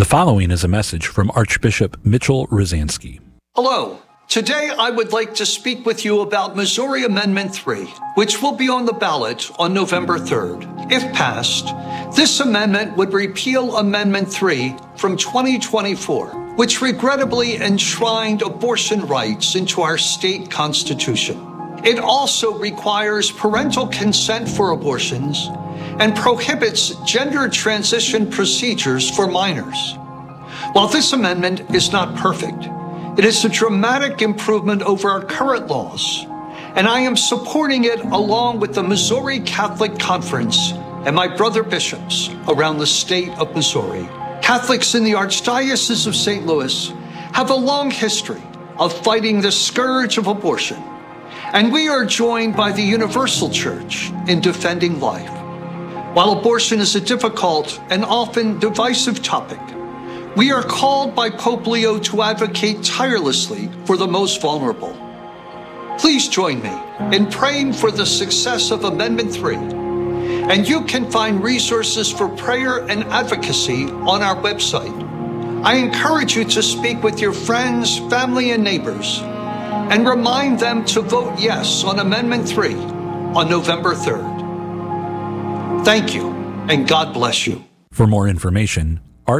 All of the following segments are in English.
The following is a message from Archbishop Mitchell Rosansky. Hello. Today I would like to speak with you about Missouri Amendment 3, which will be on the ballot on November 3rd. If passed, this amendment would repeal Amendment 3 from 2024, which regrettably enshrined abortion rights into our state constitution. It also requires parental consent for abortions and prohibits gender transition procedures for minors. While this amendment is not perfect, it is a dramatic improvement over our current laws, and I am supporting it along with the Missouri Catholic Conference and my brother bishops around the state of Missouri. Catholics in the Archdiocese of St. Louis have a long history of fighting the scourge of abortion, and we are joined by the Universal Church in defending life. While abortion is a difficult and often divisive topic, we are called by Pope Leo to advocate tirelessly for the most vulnerable. Please join me in praying for the success of Amendment 3, and you can find resources for prayer and advocacy on our website. I encourage you to speak with your friends, family, and neighbors, and remind them to vote yes on Amendment 3 on November 3rd. Thank you, and God bless you. For more information,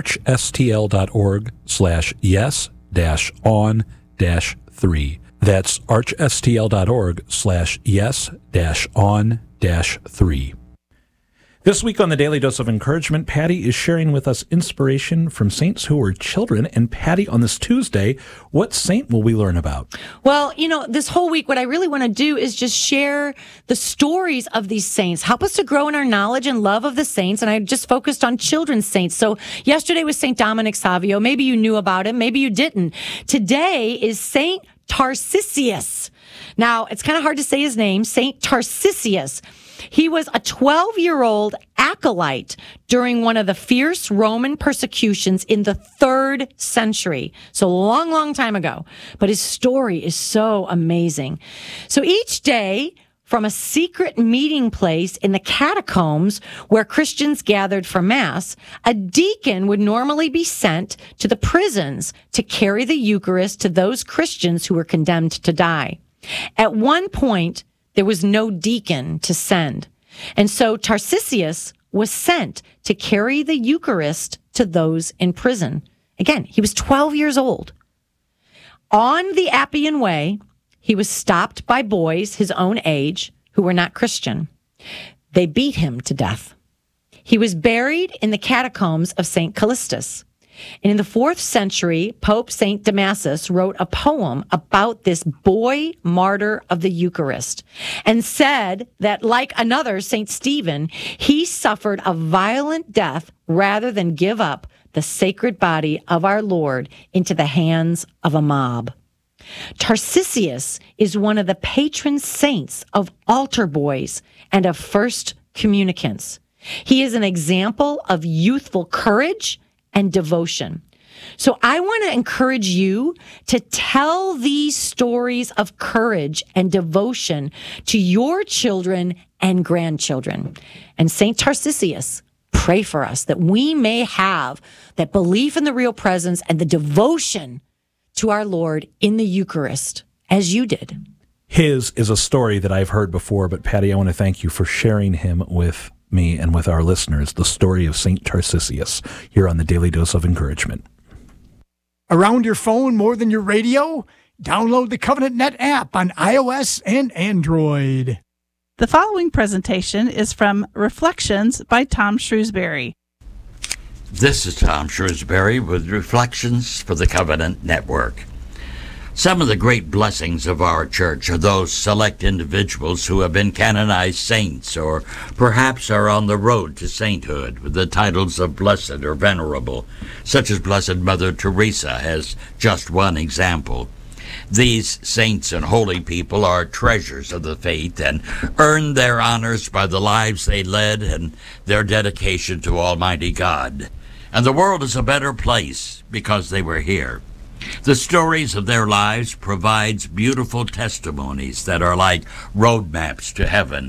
archstl.org/yes-on-3. That's archstl.org/yes-on-3. This week on the Daily Dose of Encouragement, Patty is sharing with us inspiration from saints who were children. And Patty, on this Tuesday, what saint will we learn about? Well, this whole week, what I really want to do is just share the stories of these saints, help us to grow in our knowledge and love of the saints. And I just focused on children's saints. So yesterday was St. Dominic Savio. Maybe you knew about him. Maybe you didn't. Today is St. Tarsicius. Now, it's kind of hard to say his name, St. Tarsicius. He was a 12-year-old acolyte during one of the fierce Roman persecutions in the 3rd century. So long, long time ago. But his story is so amazing. So each day, from a secret meeting place in the catacombs where Christians gathered for Mass, a deacon would normally be sent to the prisons to carry the Eucharist to those Christians who were condemned to die. At one point, there was no deacon to send. And so Tarsicius was sent to carry the Eucharist to those in prison. Again, he was 12 years old. On the Appian Way, he was stopped by boys his own age who were not Christian. They beat him to death. He was buried in the catacombs of St. Callistus. And in the 4th century, Pope St. Damasus wrote a poem about this boy martyr of the Eucharist and said that, like another St. Stephen, he suffered a violent death rather than give up the sacred body of our Lord into the hands of a mob. Tarsicius is one of the patron saints of altar boys and of first communicants. He is an example of youthful courage and devotion. So I want to encourage you to tell these stories of courage and devotion to your children and grandchildren. And St. Tarsicius, pray for us that we may have that belief in the real presence and the devotion to our Lord in the Eucharist, as you did. His is a story that I've heard before, but Patty, I want to thank you for sharing him with me and with our listeners, the story of St. Tarsicius, here on the Daily Dose of Encouragement. Around your phone more than your radio? Download the Covenant Net app on iOS and Android. The following presentation is from Reflections by Tom Shrewsbury. This is Tom Shrewsbury with Reflections for the Covenant Network. Some of the great blessings of our church are those select individuals who have been canonized saints or perhaps are on the road to sainthood with the titles of blessed or venerable, such as Blessed Mother Teresa as just one example. These saints and holy people are treasures of the faith and earned their honors by the lives they led and their dedication to Almighty God. And the world is a better place because they were here. The stories of their lives provides beautiful testimonies that are like roadmaps to heaven,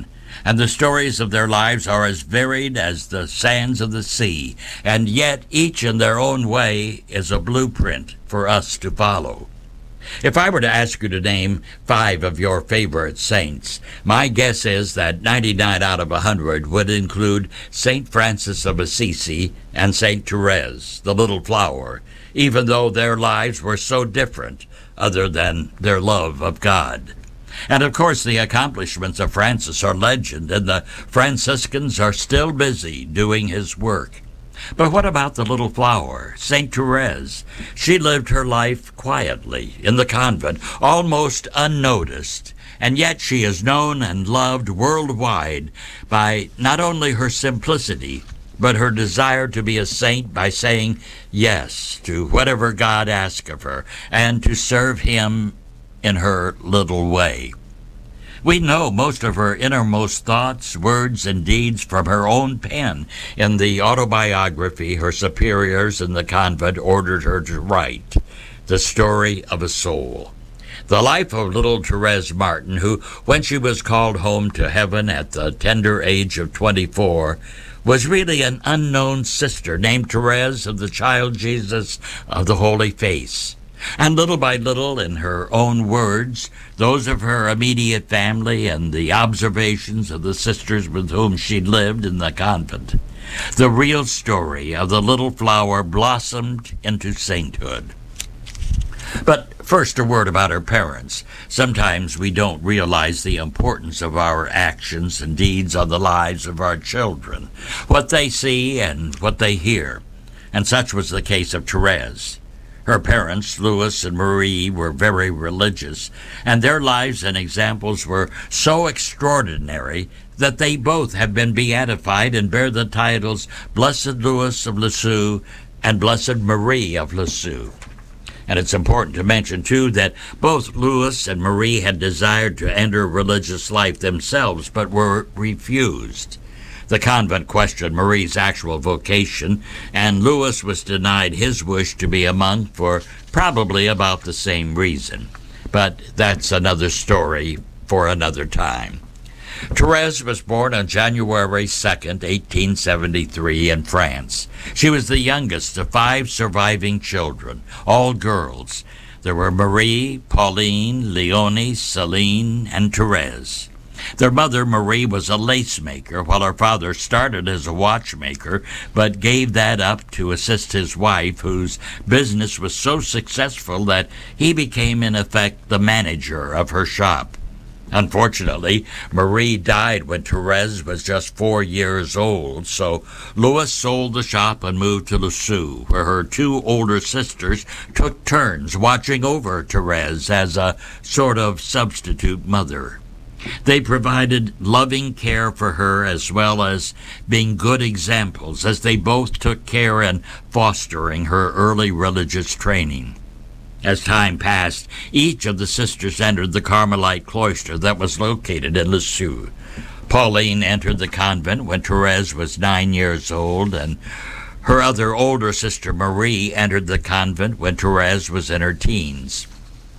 and the stories of their lives are as varied as the sands of the sea, and yet each in their own way is a blueprint for us to follow. If I were to ask you to name 5 of your favorite saints, my guess is that 99 out of 100 would include St. Francis of Assisi and St. Therese, the Little Flower, even though their lives were so different other than their love of God. And of course, the accomplishments of Francis are legend, and the Franciscans are still busy doing his work. But what about the Little Flower, St. Therese? She lived her life quietly in the convent, almost unnoticed, and yet she is known and loved worldwide by not only her simplicity, but her desire to be a saint by saying yes to whatever God asks of her, and to serve him in her little way. We know most of her innermost thoughts, words, and deeds from her own pen in the autobiography her superiors in the convent ordered her to write, The Story of a Soul. The life of little Therese Martin, who, when she was called home to heaven at the tender age of 24, was really an unknown sister named Therese of the Child Jesus of the Holy Face. And little by little, in her own words, those of her immediate family and the observations of the sisters with whom she lived in the convent, the real story of the Little Flower blossomed into sainthood. But first, a word about her parents. Sometimes we don't realize the importance of our actions and deeds on the lives of our children, what they see and what they hear. And such was the case of Therese. Her parents, Louis and Marie, were very religious, and their lives and examples were so extraordinary that they both have been beatified and bear the titles Blessed Louis of Lisieux and Blessed Marie of Lisieux. And it's important to mention, too, that both Louis and Marie had desired to enter religious life themselves, but were refused. The convent questioned Marie's actual vocation, and Louis was denied his wish to be a monk for probably about the same reason. But that's another story for another time. Therese was born on January 2nd, 1873, in France. She was the youngest of 5 surviving children, all girls. There were Marie, Pauline, Leonie, Celine, and Therese. Their mother, Marie, was a lace maker, while her father started as a watchmaker, but gave that up to assist his wife, whose business was so successful that he became, in effect, the manager of her shop. Unfortunately, Marie died when Therese was just 4 years old, so Louis sold the shop and moved to Lisieux, where her 2 older sisters took turns watching over Therese as a sort of substitute mother. They provided loving care for her as well as being good examples, as they both took care in fostering her early religious training. As time passed, each of the sisters entered the Carmelite cloister that was located in Lisieux. Pauline entered the convent when Therese was 9 years old, and her other older sister Marie entered the convent when Therese was in her teens.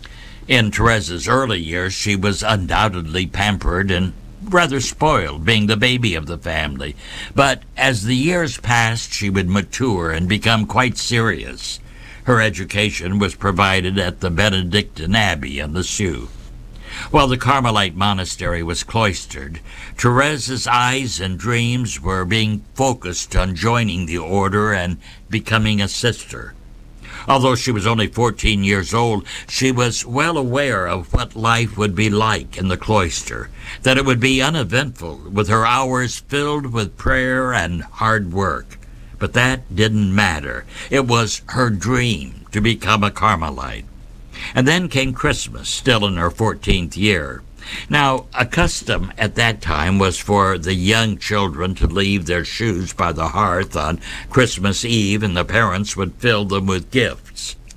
In Therese's early years, she was undoubtedly pampered and rather spoiled, being the baby of the family. But as the years passed, she would mature and become quite serious. Her education was provided at the Benedictine Abbey in Lisieux. While the Carmelite monastery was cloistered, Therese's eyes and dreams were being focused on joining the order and becoming a sister. Although she was only 14 years old, she was well aware of what life would be like in the cloister, that it would be uneventful, with her hours filled with prayer and hard work. But that didn't matter. It was her dream to become a Carmelite. And then came Christmas, still in her 14th year. Now, a custom at that time was for the young children to leave their shoes by the hearth on Christmas Eve, and the parents would fill them with gifts.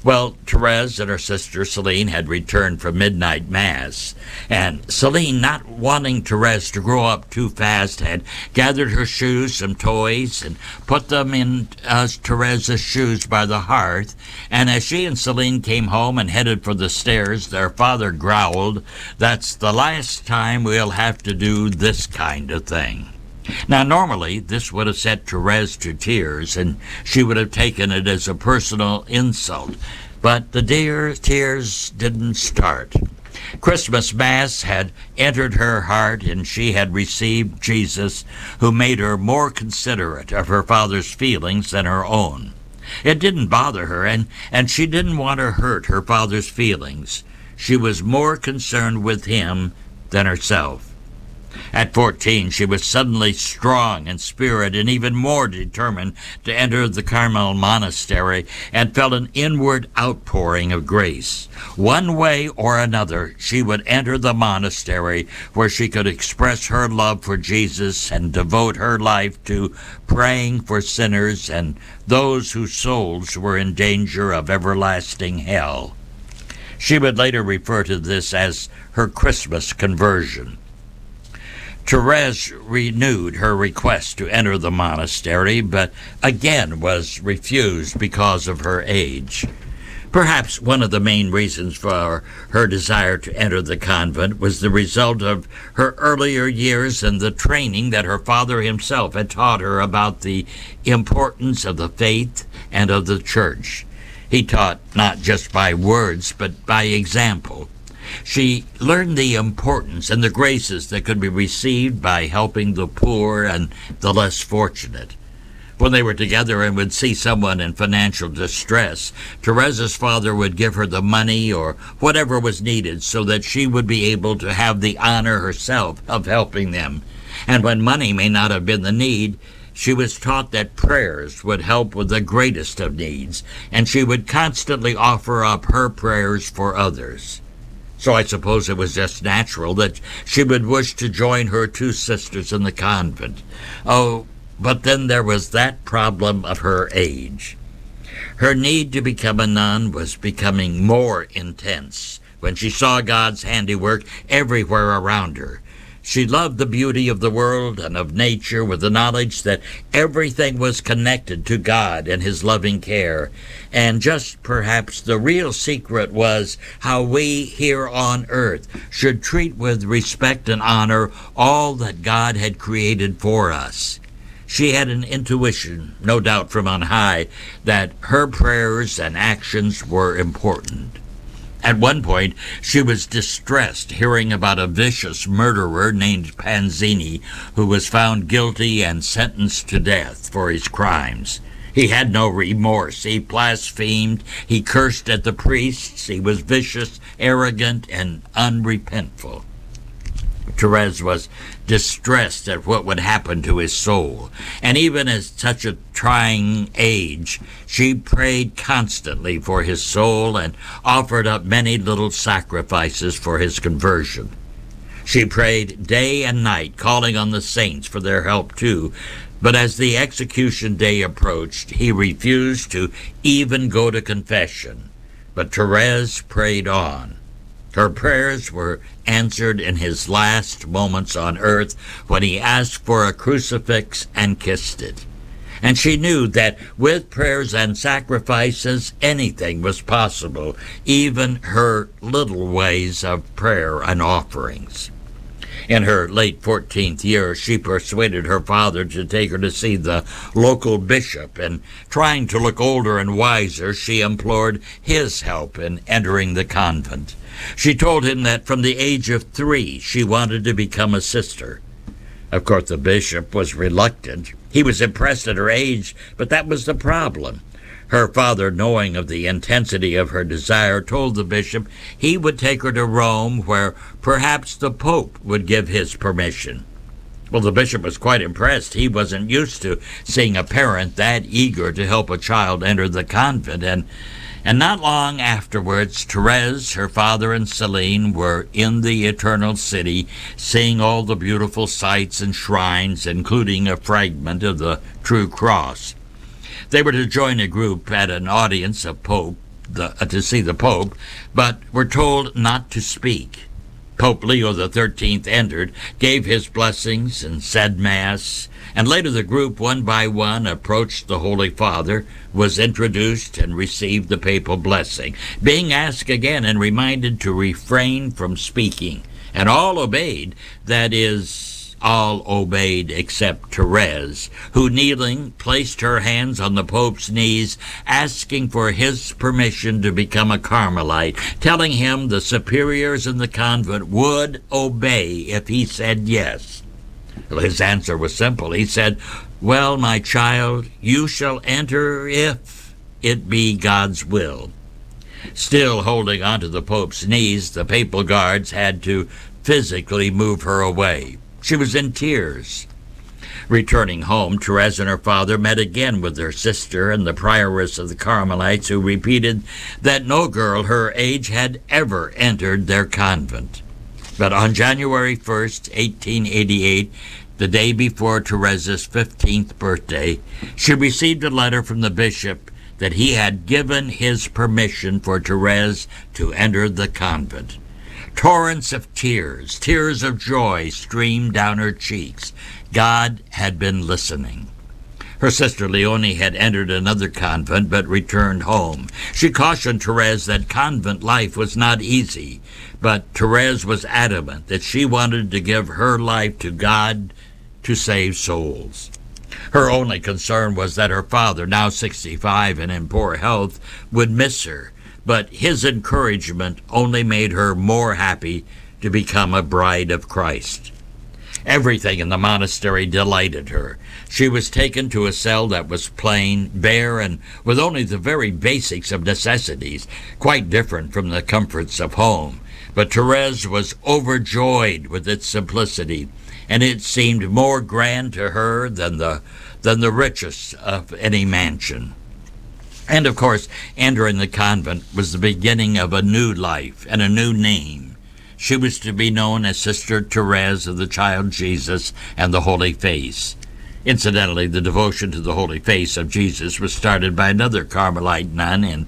Well, Therese and her sister Celine had returned from midnight mass, and Celine, not wanting Therese to grow up too fast, had gathered her shoes, some toys, and put them in Therese's shoes by the hearth. And as she and Celine came home and headed for the stairs, their father growled, "That's the last time we'll have to do this kind of thing." Now, normally, this would have set Therese to tears, and she would have taken it as a personal insult. But the dear tears didn't start. Christmas Mass had entered her heart, and she had received Jesus, who made her more considerate of her father's feelings than her own. It didn't bother her, and she didn't want to hurt her father's feelings. She was more concerned with him than herself. At 14, she was suddenly strong in spirit and even more determined to enter the Carmel monastery, and felt an inward outpouring of grace. One way or another, she would enter the monastery where she could express her love for Jesus and devote her life to praying for sinners and those whose souls were in danger of everlasting hell. She would later refer to this as her Christmas conversion. Therese renewed her request to enter the monastery, but again was refused because of her age. Perhaps one of the main reasons for her desire to enter the convent was the result of her earlier years and the training that her father himself had taught her about the importance of the faith and of the church. He taught not just by words, but by example. She learned the importance and the graces that could be received by helping the poor and the less fortunate. When they were together and would see someone in financial distress, Therese's father would give her the money or whatever was needed so that she would be able to have the honor herself of helping them. And when money may not have been the need, she was taught that prayers would help with the greatest of needs, and she would constantly offer up her prayers for others. So I suppose it was just natural that she would wish to join her two sisters in the convent. Oh, but then there was that problem of her age. Her need to become a nun was becoming more intense when she saw God's handiwork everywhere around her. She loved the beauty of the world and of nature with the knowledge that everything was connected to God and His loving care. And just perhaps the real secret was how we here on earth should treat with respect and honor all that God had created for us. She had an intuition, no doubt from on high, that her prayers and actions were important. At one point, she was distressed hearing about a vicious murderer named Panzini who was found guilty and sentenced to death for his crimes. He had no remorse. He blasphemed. He cursed at the priests. He was vicious, arrogant, and unrepentful. Therese was distressed at what would happen to his soul, and even at such a trying age, she prayed constantly for his soul and offered up many little sacrifices for his conversion. She prayed day and night, calling on the saints for their help too, but as the execution day approached, he refused to even go to confession. But Therese prayed on. Her prayers were answered in his last moments on earth when he asked for a crucifix and kissed it. And she knew that with prayers and sacrifices, anything was possible, even her little ways of prayer and offerings. In her late 14th year, she persuaded her father to take her to see the local bishop, and trying to look older and wiser, she implored his help in entering the convent. She told him that from the age of 3, she wanted to become a sister. Of course, the bishop was reluctant. He was impressed at her age, but that was the problem. Her father, knowing of the intensity of her desire, told the bishop he would take her to Rome, where perhaps the Pope would give his permission. Well, the bishop was quite impressed. He wasn't used to seeing a parent that eager to help a child enter the convent, and not long afterwards, Therese, her father, and Celine were in the Eternal City, seeing all the beautiful sights and shrines, including a fragment of the True Cross. They were to join a group at an audience of Pope to see the Pope, but were told not to speak. Pope Leo XIII entered, gave his blessings, and said Mass, and later the group, one by one, approached the Holy Father, was introduced, and received the papal blessing, being asked again and reminded to refrain from speaking. And all obeyed, that is, all obeyed except Therese, who, kneeling, placed her hands on the Pope's knees, asking for his permission to become a Carmelite, telling him the superiors in the convent would obey if he said yes. Well, his answer was simple. He said, "Well, my child, you shall enter if it be God's will." Still holding onto the Pope's knees, the papal guards had to physically move her away. She was in tears. Returning home, Therese and her father met again with their sister and the prioress of the Carmelites, who repeated that no girl her age had ever entered their convent. But on January 1st, 1888, the day before Therese's 15th birthday, she received a letter from the bishop that he had given his permission for Therese to enter the convent. Torrents of tears, tears of joy streamed down her cheeks. God had been listening. Her sister Leonie had entered another convent but returned home. She cautioned Therese that convent life was not easy, but Therese was adamant that she wanted to give her life to God to save souls. Her only concern was that her father, now 65 and in poor health, would miss her, but his encouragement only made her more happy to become a bride of Christ. Everything in the monastery delighted her. She was taken to a cell that was plain, bare, and with only the very basics of necessities, quite different from the comforts of home. But Therese was overjoyed with its simplicity, and it seemed more grand to her than the richest of any mansion. And, of course, entering the convent was the beginning of a new life and a new name. She was to be known as Sister Therese of the Child Jesus and the Holy Face. Incidentally, the devotion to the Holy Face of Jesus was started by another Carmelite nun in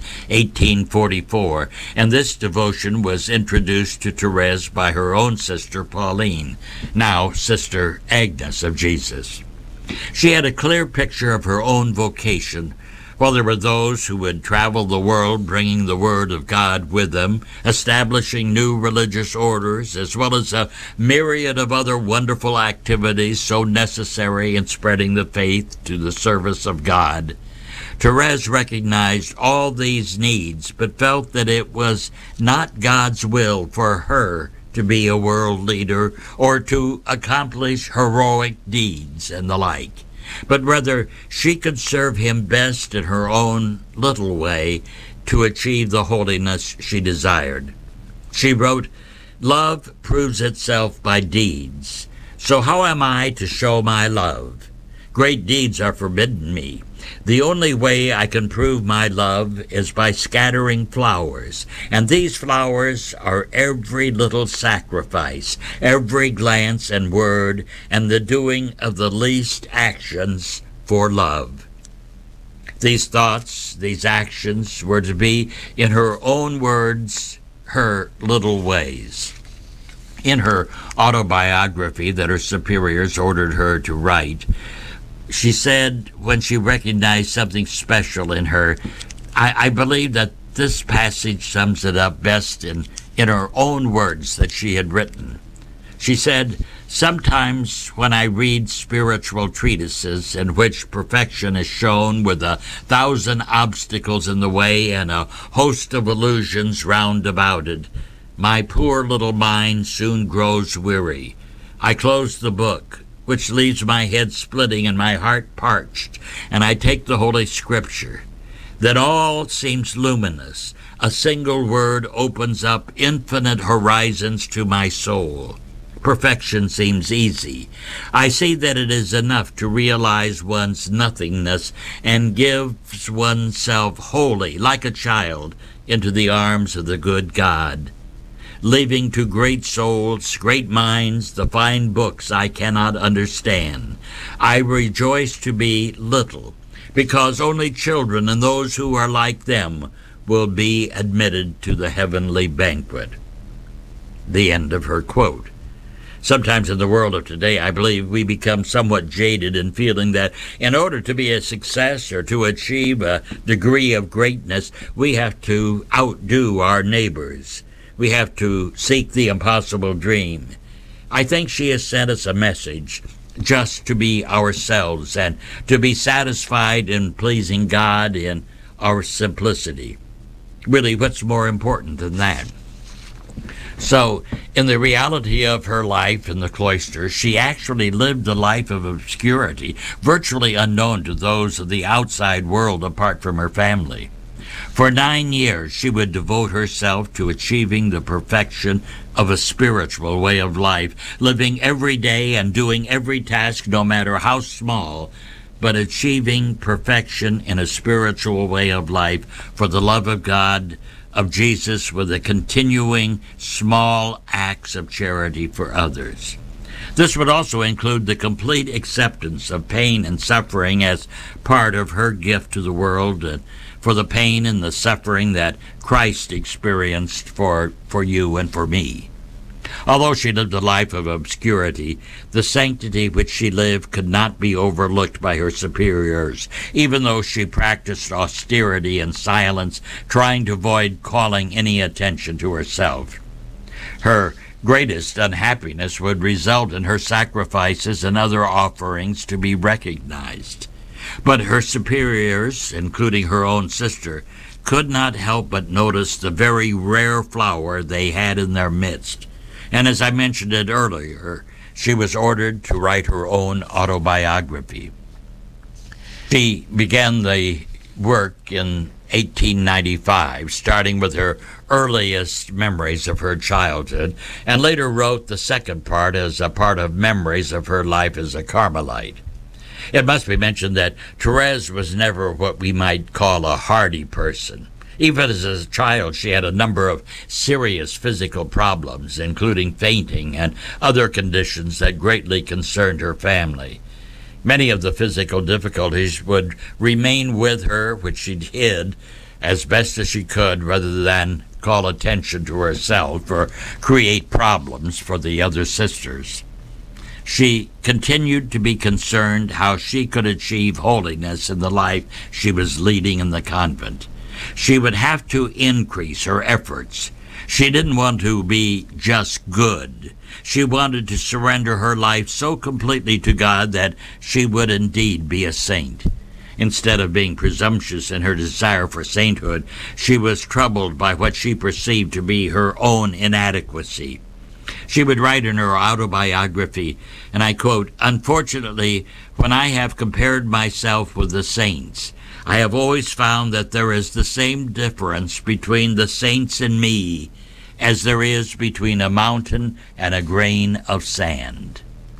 1844, and this devotion was introduced to Therese by her own sister Pauline, now Sister Agnes of Jesus. She had a clear picture of her own vocation. While there were those who would travel the world bringing the Word of God with them, establishing new religious orders, as well as a myriad of other wonderful activities so necessary in spreading the faith to the service of God, Therese recognized all these needs, but felt that it was not God's will for her to be a world leader or to accomplish heroic deeds and the like. But rather she could serve him best in her own little way to achieve the holiness she desired. She wrote, "Love proves itself by deeds. So how am I to show my love? Great deeds are forbidden me. The only way I can prove my love is by scattering flowers, and these flowers are every little sacrifice, every glance and word, and the doing of the least actions for love." These thoughts, these actions, were to be, in her own words, her little ways. In her autobiography that her superiors ordered her to write, she said, when she recognized something special in her, I believe that this passage sums it up best in her own words that she had written. She said, "Sometimes when I read spiritual treatises in which perfection is shown with 1,000 obstacles in the way and a host of illusions round about it, my poor little mind soon grows weary. I close the book, which leaves my head splitting and my heart parched, and I take the Holy Scripture. Then all seems luminous. A single word opens up infinite horizons to my soul. Perfection seems easy. I see that it is enough to realize one's nothingness and gives oneself wholly, like a child, into the arms of the good God. Leaving to great souls, great minds, the fine books I cannot understand. I rejoice to be little, because only children and those who are like them will be admitted to the heavenly banquet. The end of her quote. Sometimes in the world of today, I believe we become somewhat jaded in feeling that in order to be a success or to achieve a degree of greatness, we have to outdo our neighbors. We have to seek the impossible dream. I think she has sent us a message just to be ourselves and to be satisfied in pleasing God in our simplicity. Really, what's more important than that? So, in the reality of her life in the cloister, she actually lived a life of obscurity, virtually unknown to those of the outside world apart from her family. For 9 years, she would devote herself to achieving the perfection of a spiritual way of life, living every day and doing every task, no matter how small, but achieving perfection in a spiritual way of life for the love of God, of Jesus, with a continuing small acts of charity for others. This would also include the complete acceptance of pain and suffering as part of her gift to the world, and for the pain and the suffering that Christ experienced for you and for me. Although she lived a life of obscurity, the sanctity which she lived could not be overlooked by her superiors, even though she practiced austerity and silence, trying to avoid calling any attention to herself. Her greatest unhappiness would result in her sacrifices and other offerings to be recognized. But her superiors, including her own sister, could not help but notice the very rare flower they had in their midst. And as I mentioned it earlier, she was ordered to write her own autobiography. She began the work in 1895, starting with her earliest memories of her childhood, and later wrote the second part as a part of memories of her life as a Carmelite. It must be mentioned that Therese was never what we might call a hardy person. Even as a child, she had a number of serious physical problems, including fainting and other conditions that greatly concerned her family. Many of the physical difficulties would remain with her, which she hid as best as she could, rather than call attention to herself or create problems for the other sisters. She continued to be concerned how she could achieve holiness in the life she was leading in the convent. She would have to increase her efforts. She didn't want to be just good. She wanted to surrender her life so completely to God that she would indeed be a saint. Instead of being presumptuous in her desire for sainthood, she was troubled by what she perceived to be her own inadequacy. She would write in her autobiography, and I quote, "Unfortunately, when I have compared myself with the saints, I have always found that there is the same difference between the saints and me as there is between a mountain and a grain of sand."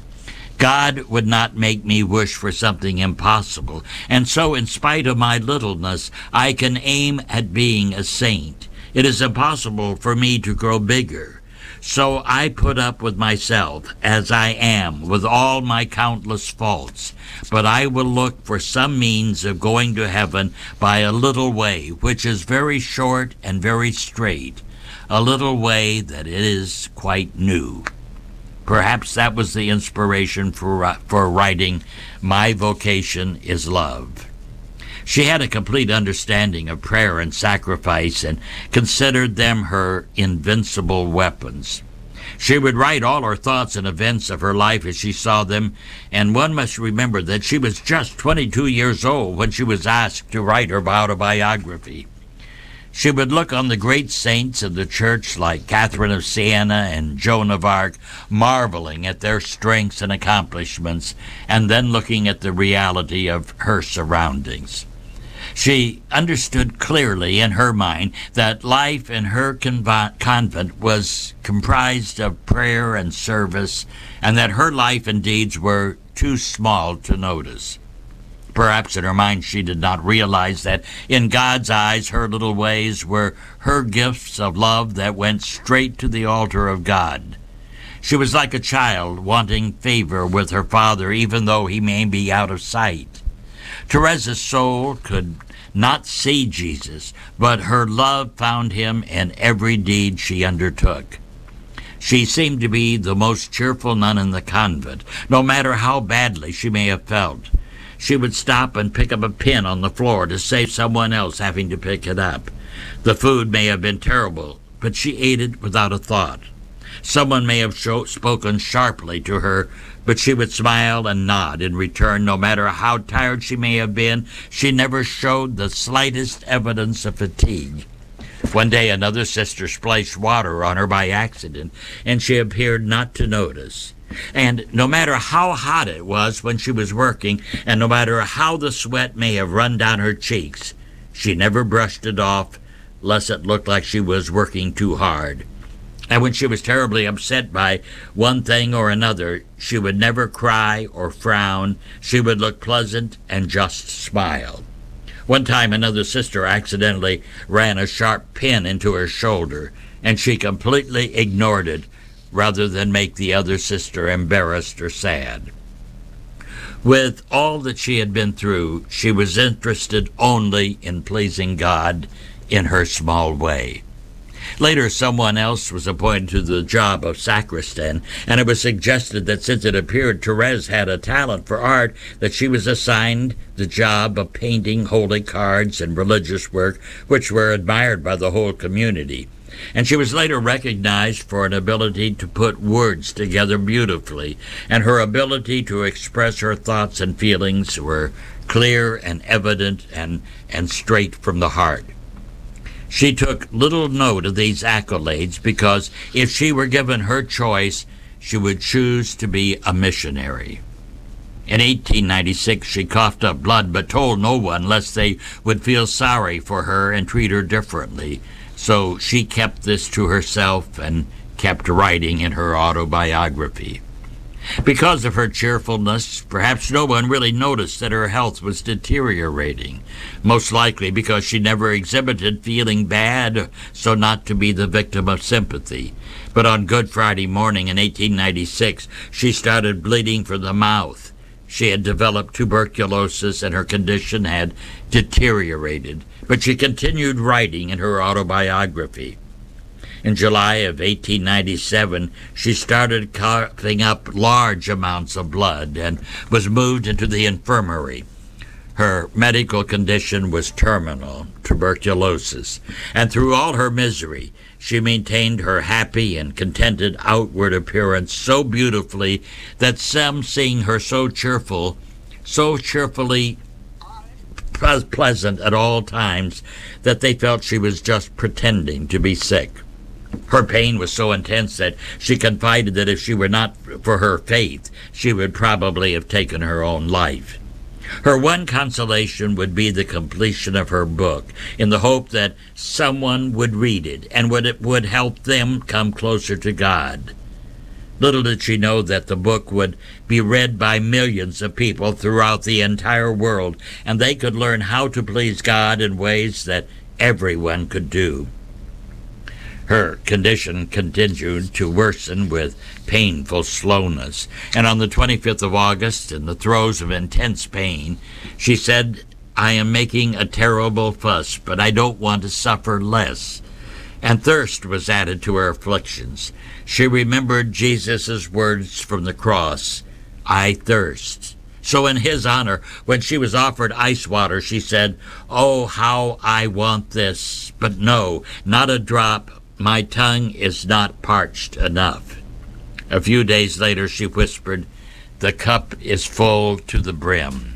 God would not make me wish for something impossible, and so in spite of my littleness, I can aim at being a saint. It is impossible for me to grow bigger. So I put up with myself as I am, with all my countless faults. But I will look for some means of going to heaven by a little way, which is very short and very straight, a little way that is quite new. Perhaps that was the inspiration for writing My Vocation is Love. She had a complete understanding of prayer and sacrifice and considered them her invincible weapons. She would write all her thoughts and events of her life as she saw them, and one must remember that she was just 22 years old when she was asked to write her autobiography. She would look on the great saints of the church like Catherine of Siena and Joan of Arc, marveling at their strengths and accomplishments, and then looking at the reality of her surroundings. She understood clearly in her mind that life in her convent was comprised of prayer and service, and that her life and deeds were too small to notice. Perhaps in her mind she did not realize that in God's eyes her little ways were her gifts of love that went straight to the altar of God. She was like a child wanting favor with her father even though he may be out of sight. Teresa's soul could not see Jesus, but her love found him in every deed she undertook. She seemed to be the most cheerful nun in the convent, no matter how badly she may have felt. She would stop and pick up a pin on the floor to save someone else having to pick it up. The food may have been terrible, but she ate it without a thought. Someone may have spoken sharply to her, but she would smile and nod in return. No matter how tired she may have been, she never showed the slightest evidence of fatigue. One day another sister splashed water on her by accident, and she appeared not to notice. And no matter how hot it was when she was working, and no matter how the sweat may have run down her cheeks, she never brushed it off, lest it looked like she was working too hard. And when she was terribly upset by one thing or another, she would never cry or frown. She would look pleasant and just smile. One time another sister accidentally ran a sharp pin into her shoulder, and she completely ignored it rather than make the other sister embarrassed or sad. With all that she had been through, she was interested only in pleasing God in her small way. Later, someone else was appointed to the job of sacristan, and it was suggested that since it appeared Therese had a talent for art, that she was assigned the job of painting holy cards and religious work, which were admired by the whole community. And she was later recognized for an ability to put words together beautifully, and her ability to express her thoughts and feelings were clear and evident and straight from the heart. She took little note of these accolades because if she were given her choice, she would choose to be a missionary. In 1896, she coughed up blood but told no one lest they would feel sorry for her and treat her differently. So she kept this to herself and kept writing in her autobiography. Because of her cheerfulness, perhaps no one really noticed that her health was deteriorating, most likely because she never exhibited feeling bad, so not to be the victim of sympathy. But on Good Friday morning in 1896, she started bleeding from the mouth. She had developed tuberculosis and her condition had deteriorated, but she continued writing in her autobiography. In July of 1897, she started coughing up large amounts of blood and was moved into the infirmary. Her medical condition was terminal tuberculosis, and through all her misery, she maintained her happy and contented outward appearance so beautifully that some, seeing her so cheerfully pleasant at all times, that they felt she was just pretending to be sick. Her pain was so intense that she confided that if she were not for her faith, she would probably have taken her own life. Her one consolation would be the completion of her book, in the hope that someone would read it and it would help them come closer to God. Little did she know that the book would be read by millions of people throughout the entire world, and they could learn how to please God in ways that everyone could do. Her condition continued to worsen with painful slowness, and on the 25th of August, in the throes of intense pain, she said, "I am making a terrible fuss, but I don't want to suffer less." And thirst was added to her afflictions. She remembered Jesus' words from the cross, "I thirst." So in his honor, when she was offered ice water, she said, "Oh, how I want this, but no, not a drop. My tongue is not parched enough." A few days later, she whispered, "The cup is full to the brim."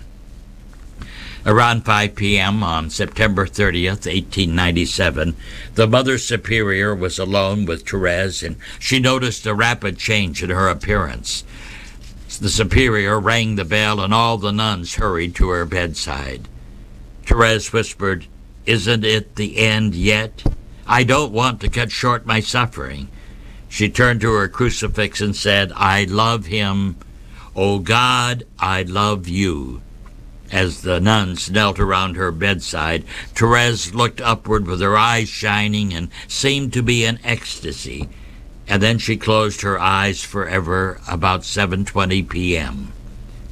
Around 5 p.m. on September 30th, 1897, the Mother Superior was alone with Therese, and she noticed a rapid change in her appearance. The Superior rang the bell, and all the nuns hurried to her bedside. Therese whispered, "Isn't it the end yet? I don't want to cut short my suffering." She turned to her crucifix and said, "I love him. O God, I love you." As the nuns knelt around her bedside, Therese looked upward with her eyes shining and seemed to be in ecstasy. And then she closed her eyes forever about 7:20 p.m.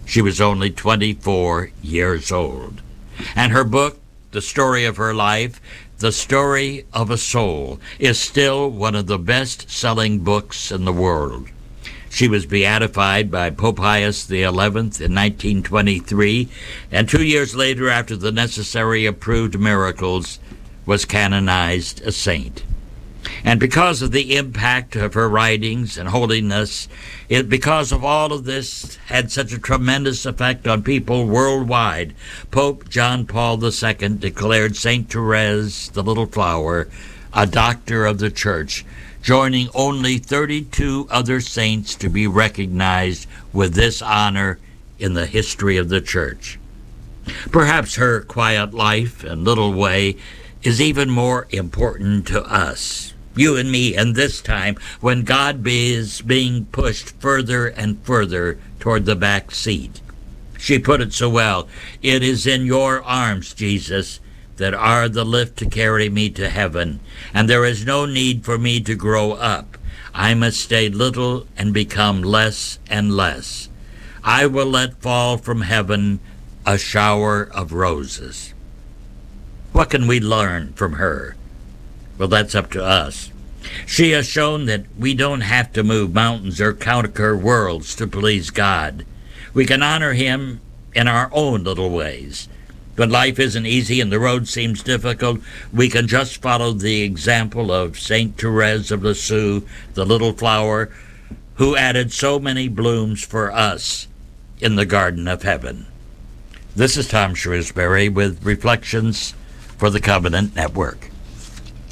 She was only 24 years old. And her book, The Story of Her Life, The Story of a Soul, is still one of the best-selling books in the world. She was beatified by Pope Pius XI in 1923, and 2 years later, after the necessary approved miracles, was canonized a saint. And because of the impact of her writings and holiness, because of all of this had such a tremendous effect on people worldwide, Pope John Paul II declared St. Therese, the Little Flower, a doctor of the Church, joining only 32 other saints to be recognized with this honor in the history of the Church. Perhaps her quiet life and little way is even more important to us, you and me, in this time when God is being pushed further and further toward the back seat. She put it so well, "It is in your arms, Jesus, that are the lift to carry me to heaven, and there is no need for me to grow up. I must stay little and become less and less. I will let fall from heaven a shower of roses." What can we learn from her? Well, that's up to us. She has shown that we don't have to move mountains or conquer worlds to please God. We can honor Him in our own little ways. When life isn't easy and the road seems difficult, we can just follow the example of St. Therese of Lisieux, the Little Flower, who added so many blooms for us in the Garden of Heaven. This is Tom Shrewsbury with Reflections for the Covenant Network.